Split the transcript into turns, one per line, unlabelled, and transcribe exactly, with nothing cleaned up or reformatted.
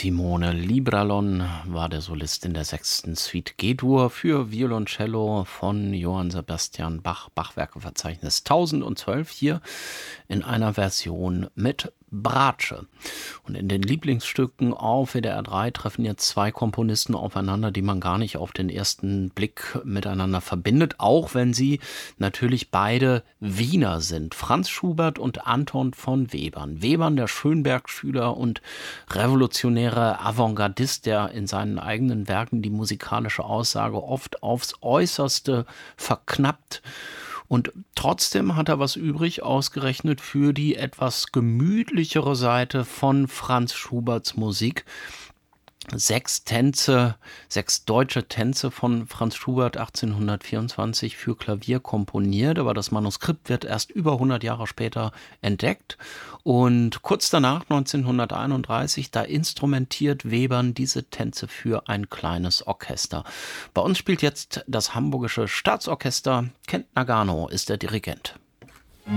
Simone Libralon war der Solist in der sechsten Suite G-Dur für Violoncello von Johann Sebastian Bach, Bachwerkeverzeichnis tausendzwölf, hier in einer Version mit Bratsche. Und in den Lieblingsstücken auf W D R drei treffen jetzt zwei Komponisten aufeinander, die man gar nicht auf den ersten Blick miteinander verbindet, auch wenn sie natürlich beide Wiener sind. Franz Schubert und Anton von Webern. Webern, der Schönberg-Schüler und revolutionäre Avantgardist, der in seinen eigenen Werken die musikalische Aussage oft aufs Äußerste verknappt. Und trotzdem hat er was übrig, ausgerechnet für die etwas gemütlichere Seite von Franz Schuberts Musik. Sechs Tänze, sechs deutsche Tänze von Franz Schubert achtzehnhundertvierundzwanzig für Klavier komponiert, aber das Manuskript wird erst über hundert Jahre später entdeckt. Und kurz danach, neunzehnhunderteinunddreißig, da instrumentiert Webern diese Tänze für ein kleines Orchester. Bei uns spielt jetzt das Hamburgische Staatsorchester. Kent Nagano ist der Dirigent.